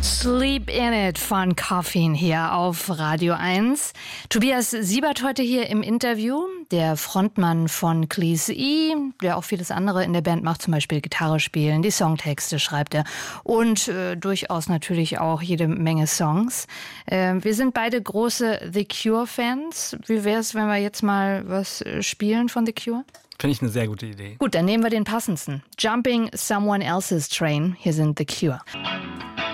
Sleep in it von Coffin hier auf Radio 1. Tobias Siebert heute hier im Interview, der Frontmann von Cleese E., der auch vieles andere in der Band macht, zum Beispiel Gitarre spielen, die Songtexte schreibt er und durchaus natürlich auch jede Menge Songs. Wir sind beide große The Cure-Fans. Wie wäre es, wenn wir jetzt mal was spielen von The Cure? Finde ich eine sehr gute Idee. Gut, dann nehmen wir den passendsten. Jumping Someone Else's Train. Hier sind The Cure.